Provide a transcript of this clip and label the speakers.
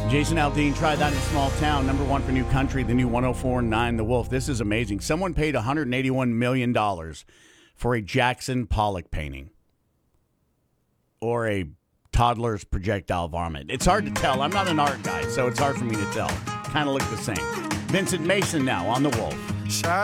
Speaker 1: Jason Aldean, try that in a small town. Number one for New Country, the new 104.9 The Wolf. This is amazing. Someone paid $181 million for a Jackson Pollock painting or a toddler's projectile vomit. It's hard to tell. I'm not an art guy, so it's hard for me to tell. Kind of look the same. Vincent Mason now on The Wolf.